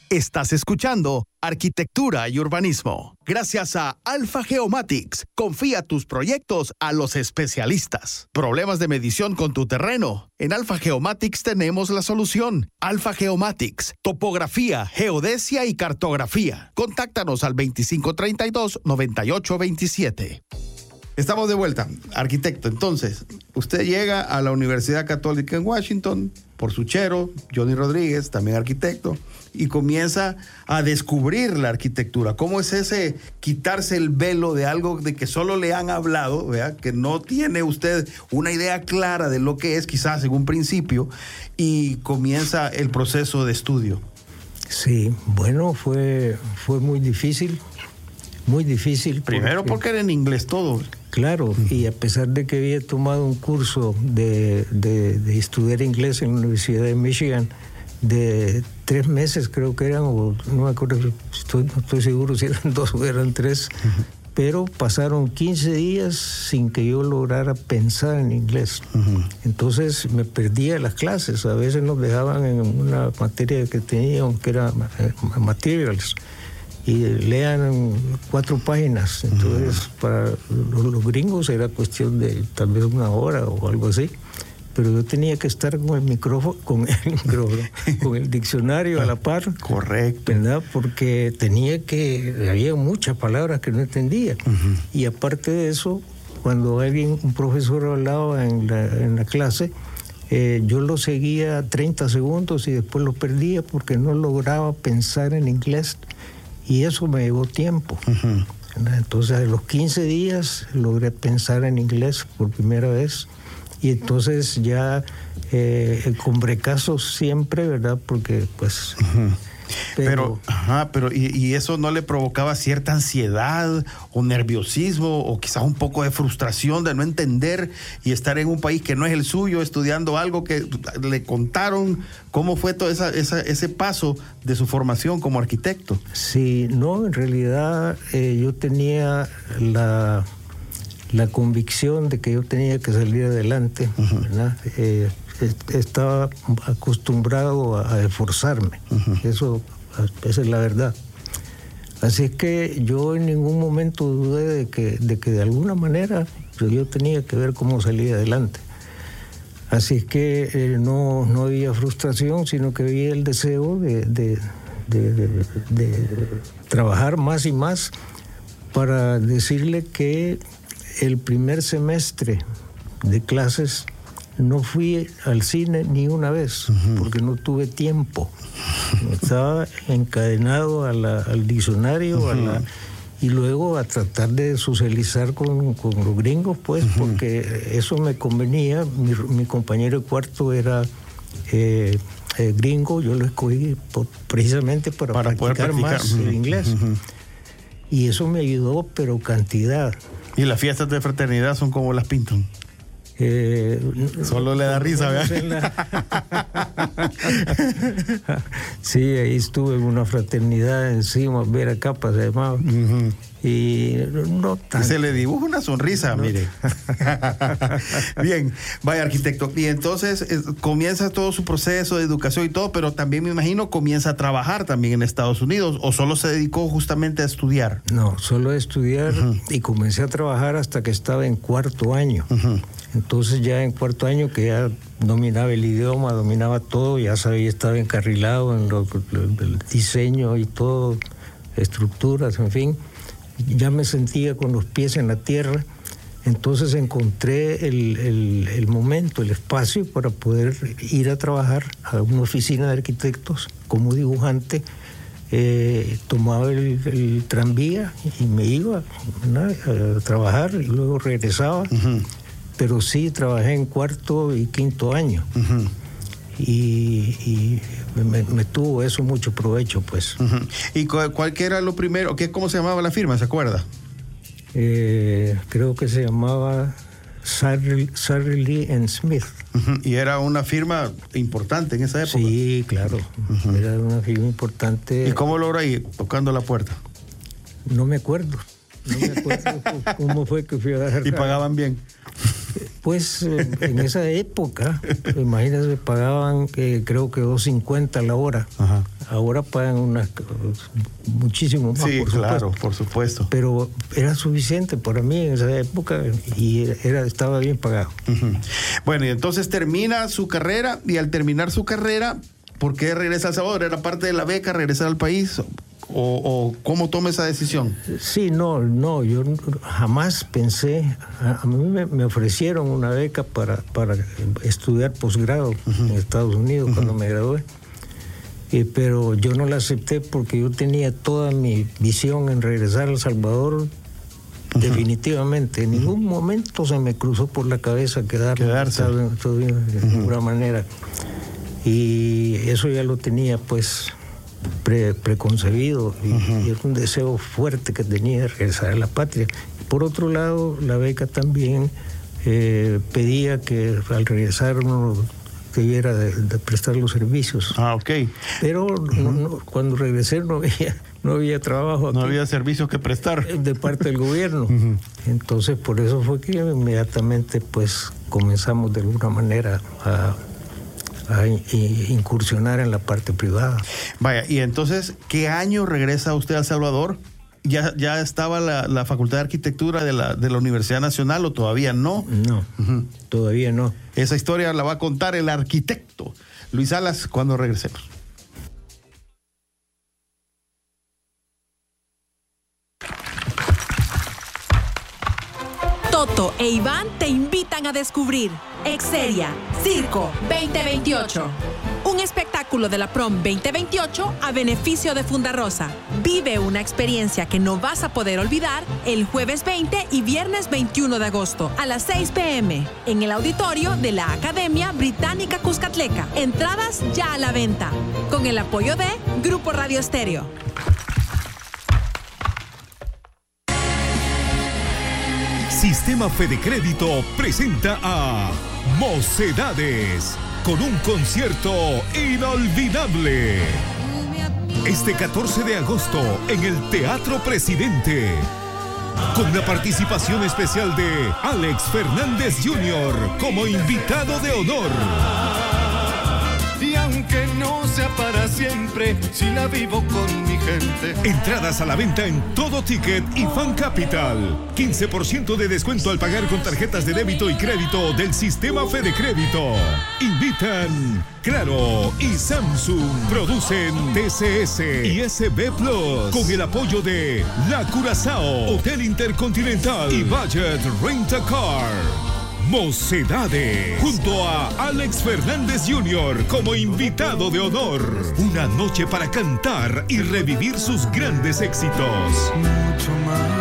Estás escuchando Arquitectura y Urbanismo. Gracias a Alpha Geomatics. Confía tus proyectos a los especialistas. ¿Problemas de medición con tu terreno? En Alpha Geomatics tenemos la solución. Alpha Geomatics. Topografía, geodesia y cartografía. Contáctanos al 2532-9827. Estamos de vuelta. Arquitecto, entonces, usted llega a la Universidad Católica en Washington por su chero, Johnny Rodríguez, también arquitecto, y comienza a descubrir la arquitectura. ¿Cómo es ese quitarse el velo de algo de que solo le han hablado, ¿verdad? Que no tiene usted una idea clara de lo que es, quizás en un principio, y comienza el proceso de estudio? Sí, bueno, fue muy difícil. Muy difícil. Primero porque era en inglés todo. Claro, y a pesar de que había tomado un curso de estudiar inglés en la Universidad de Michigan de 3 meses, creo que eran, o no me acuerdo, no estoy seguro si eran 2 o eran 3, pero pasaron 15 días sin que yo lograra pensar en inglés. Entonces me perdía las clases, a veces nos dejaban en una materia que teníamos que era materials, y lean 4 páginas. Entonces, para los gringos era cuestión de tal vez 1 hora o algo así. Pero yo tenía que estar con el micrófono, con el diccionario a la par. Correcto. ¿Verdad? Porque había muchas palabras que no entendía. Y aparte de eso, cuando un profesor hablaba en la clase, yo lo seguía 30 segundos y después lo perdía porque no lograba pensar en inglés. Y eso me llevó tiempo. Entonces, a los 15 días logré pensar en inglés por primera vez. Y entonces ya con brecazos siempre, ¿verdad? Porque pues... Pero ¿y eso no le provocaba cierta ansiedad o nerviosismo o quizás un poco de frustración de no entender y estar en un país que no es el suyo, estudiando algo que le contaron? ¿Cómo fue todo ese paso de su formación como arquitecto? Sí, no, en realidad yo tenía la convicción de que yo tenía que salir adelante, ¿verdad? Estaba acostumbrado a esforzarme. Esa es la verdad. Así es que yo en ningún momento dudé de que de alguna manera yo tenía que ver cómo salir adelante. Así es que no había frustración, sino que había el deseo de trabajar más y más para decirle que el primer semestre de clases no fui al cine ni una vez, porque no tuve tiempo. Estaba encadenado al diccionario, y luego a tratar de socializar con los gringos, pues, porque eso me convenía. Mi compañero de cuarto era gringo, yo lo escogí precisamente para practicar más el inglés. Y eso me ayudó, pero cantidad. ¿Y las fiestas de fraternidad son como las pintan? Solo le da risa, ¿verdad? Sí, ahí estuve en una fraternidad encima, Vera Capa se llamaba. Y no tanto. Se le dibuja una sonrisa, no. Mire. Bien, vaya, arquitecto. Y entonces comienza todo su proceso de educación y todo, pero también me imagino comienza a trabajar también en Estados Unidos, ¿o solo se dedicó justamente a estudiar? No, solo a estudiar, y comencé a trabajar hasta que estaba en 4º año. Entonces ya en 4º año, que ya dominaba el idioma, dominaba todo, ya sabía, estaba encarrilado en el diseño y todo, estructuras, en fin, ya me sentía con los pies en la tierra. Entonces encontré el momento, el espacio para poder ir a trabajar a una oficina de arquitectos como dibujante. Tomaba el tranvía y me iba, ¿no?, a trabajar, y luego regresaba. Pero sí trabajé en 4º y 5º año. Y me tuvo eso mucho provecho, pues. ¿Y cuál era lo primero? ¿Cómo se llamaba la firma? ¿Se acuerda? Creo que se llamaba Sarrelly & Smith. ¿Y era una firma importante en esa época? Sí, claro. Era una firma importante. ¿Y cómo logró ahí, tocando la puerta? No me acuerdo cómo fue que fui a dar. ¿Y pagaban bien? Pues en esa época, imagínense, pagaban creo que $2.50 la hora. Ajá. Ahora pagan muchísimo más, Sí, por supuesto. claro, por supuesto. Pero era suficiente para mí en esa época y estaba bien pagado. Uh-huh. Bueno, y entonces termina su carrera, y al terminar su carrera, ¿por qué regresa a El Salvador? ¿Era parte de la beca regresar al país? ¿O cómo toma esa decisión? Sí, no, yo jamás pensé. A mí me ofrecieron una beca para estudiar posgrado en Estados Unidos cuando me gradué. Pero yo no la acepté porque yo tenía toda mi visión en regresar a El Salvador. Definitivamente, en ningún momento se me cruzó por la cabeza quedarse de ninguna manera. Y eso ya lo tenía pues preconcebido y es un deseo fuerte que tenía de regresar a la patria. Por otro lado, la beca también pedía que al regresar uno debiera de prestar los servicios. Ah, ok. Pero cuando regresé no había trabajo. No había servicios que prestar. De parte del gobierno. Entonces, por eso fue que inmediatamente pues comenzamos de alguna manera a incursionar en la parte privada. Vaya, y entonces, ¿qué año regresa usted a El Salvador? ¿Ya estaba la Facultad de Arquitectura de la Universidad Nacional o todavía no? No, todavía no. Esa historia la va a contar el arquitecto Luis Salas cuando regresemos. Toto e Iván te invitan a descubrir Exeria Circo 2028. Un espectáculo de la Prom 2028 a beneficio de Fundarosa. Vive una experiencia que no vas a poder olvidar el jueves 20 y viernes 21 de agosto a las 6 p.m. en el auditorio de la Academia Británica Cuscatleca. Entradas ya a la venta. Con el apoyo de Grupo Radio Estéreo. Sistema Fede Crédito presenta a Mocedades con un concierto inolvidable. Este 14 de agosto en el Teatro Presidente, con la participación especial de Alex Fernández Jr. como invitado de honor. Y aunque no sea para siempre, si la vivo con mi gente. Entradas a la venta en Todo Ticket y Fan Capital. 15% de descuento al pagar con tarjetas de débito y crédito del Sistema Fede Crédito. Invitan Claro y Samsung. Producen TCS y SB Plus. Con el apoyo de La Curazao, Hotel Intercontinental y Budget Rent a Car. Mocedades, junto a Alex Fernández Jr. como invitado de honor. Una noche para cantar y revivir sus grandes éxitos. Mucho más.